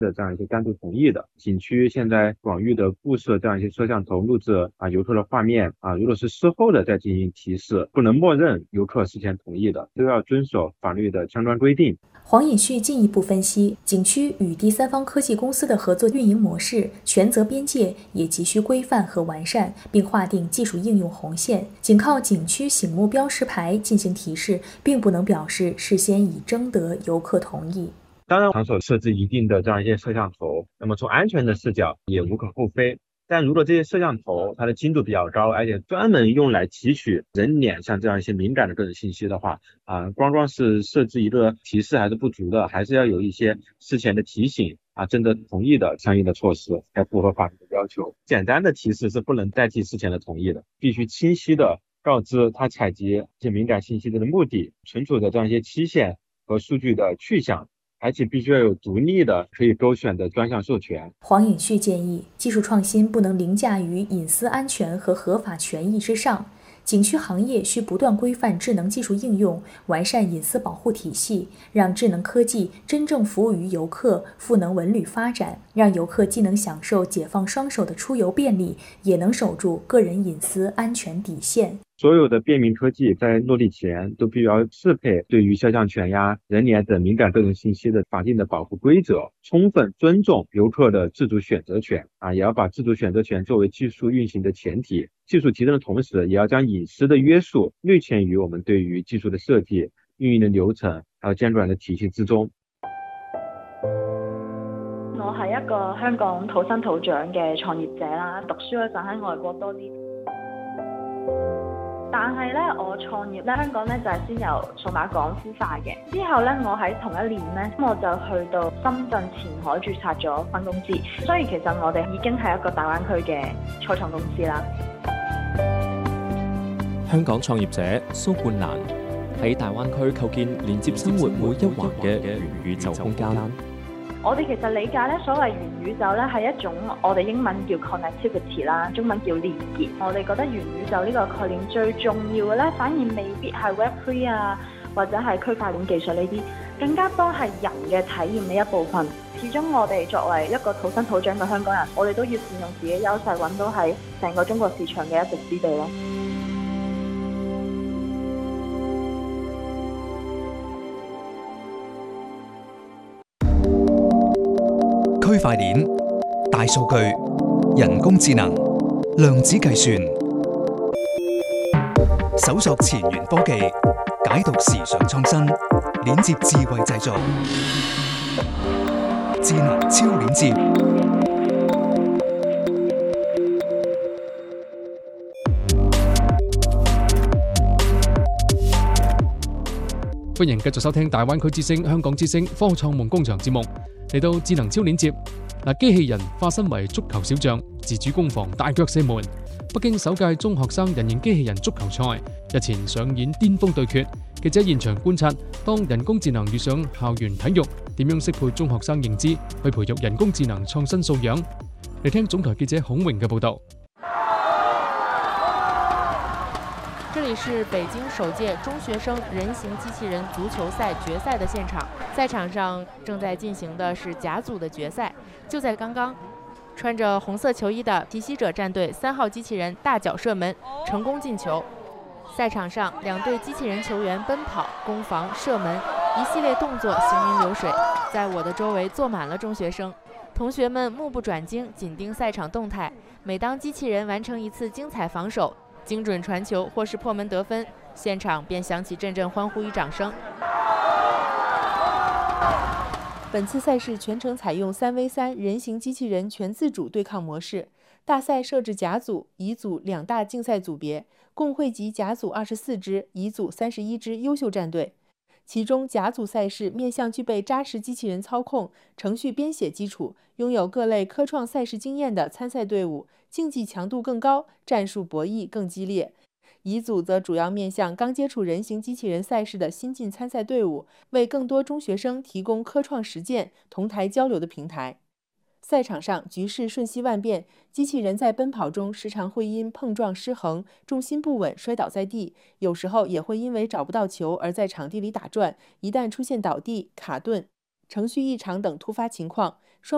的这样一些单独同意的。景区现在广域的布设这样一些摄像头录制游客的画面如果是事后的再进行提示，不能默认游客事前同意的，都要遵守法律的相关规定。 黄颖旭进一步分析，景区与第三方科技公司的合作运营模式、权责边界也急需规范和完善，并划定技术应用红线。仅靠景区醒目标识牌进行提示，并不能表示事先已征得游客同意。 当然，场所设置一定的这样一些摄像头，那么从安全的视角也无可厚非。但如果这些摄像头它的精度比较高，而且专门用来提取人脸上这样一些敏感的个人信息的话，光是设置一个提示还是不足的，还是要有一些事前的提醒征得同意的相应的措施，才符合法律的要求。简单的提示是不能代替事前的同意的，必须清晰的告知他采集这些敏感信息的目的、存储的这样一些期限和数据的去向。而且必须要有独立的可以勾选的专项授权。 黄颖旭建议，技术创新不能凌驾于隐私安全和合法权益之上。景区行业需不断规范智能技术应用，完善隐私保护体系，让智能科技真正服务于游客，赋能文旅发展，让游客既能享受解放双手的出游便利，也能守住个人隐私安全底线。 所有的便民科技在落地前都必须要适配对于肖像权人脸等敏感个人信息的法定的保护规则，充分尊重游客的自主选择权也要把自主选择权作为技术运行的前提。技术提升的同时，也要将隐私的约束内嵌于我们对于技术的设计、运营的流程还有监管的体系之中。 我係一個香港土生土長嘅創業者啦，讀書嗰陣喺外國多啲。但係咧，我創業咧，香港咧就係先由數碼港孵化嘅。之後咧，我喺同一年咧，我就去到深圳前海註冊咗分公司，所以其實我哋已經係一個大灣區嘅初創公司啦。 香港創業者蘇冠蘭喺大灣區構建連接生活每一環嘅元宇宙空間。 我哋其實理解咧，所謂元宇宙咧係一種我哋英文叫 connectivity 啦，中文叫連結。我哋覺得元宇宙呢個概念最重要嘅咧，反而未必係 Web3 或者係區塊鏈技術呢啲，更加多係人嘅體驗嘅一部分。始終我哋作為一個土生土長嘅香港人，我哋都要善用自己優勢，揾到喺成個中國市場嘅一席之地咯。 區塊鏈、大數據、人工智能、量子計算，搜索前沿科技，解讀時尚創新，鏈接智慧製造，智能超鏈接。 歡迎繼續收聽大灣區之聲、香港之聲科創夢工場節目。嚟到智能超鏈接，機器人化身為足球小將，自主攻防，大腳射門。北京首屆中學生人形機器人足球賽日前上演巔峰對決，記者現場觀察，當人工智能遇上校園體育，點樣適配中學生認知，去培育人工智能創新素養。嚟聽總台記者孔榮嘅報導。 这里是北京首届中学生人形机器人足球赛决赛的现场，赛场上正在进行的是甲组的决赛。就在刚刚，穿着红色球衣的奇袭者战队3号机器人大脚射门，成功进球。赛场上2队机器人球员奔跑、攻防、射门，一系列动作行云流水。在我的周围坐满了中学生，同学们目不转睛，紧盯赛场动态。每当机器人完成一次精彩防守、精准传球或是破门得分，现场便响起阵阵欢呼与掌声。本次赛事全程采用3v3人形机器人全自主对抗模式，大赛设置甲组、乙组2大竞赛组别，共汇集甲组24支、乙组31支优秀战队。其中甲组赛事面向具备扎实机器人操控、程序编写基础、拥有各类科创赛事经验的参赛队伍，竞技强度更高，战术博弈更激烈。乙组则主要面向刚接触人形机器人赛事的新晋参赛队伍，为更多中学生提供科创实践、同台交流的平台。赛场上局势瞬息万变，机器人在奔跑中时常会因碰撞失衡、重心不稳摔倒在地，有时候也会因为找不到球而在场地里打转，一旦出现倒地、卡顿、程序异常等突发情况，